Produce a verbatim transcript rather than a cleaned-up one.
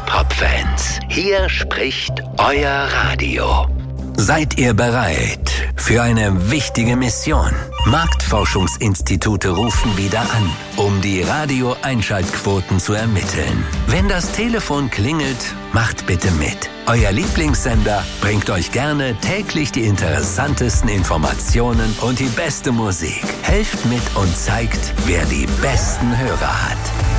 Hip-Hop-Fans, hier spricht euer Radio. Seid ihr bereit für eine wichtige Mission? Marktforschungsinstitute rufen wieder an, um die Radio-Einschaltquoten zu ermitteln. Wenn das Telefon klingelt, macht bitte mit. Euer Lieblingssender bringt euch gerne täglich die interessantesten Informationen und die beste Musik. Helft mit und zeigt, wer die besten Hörer hat.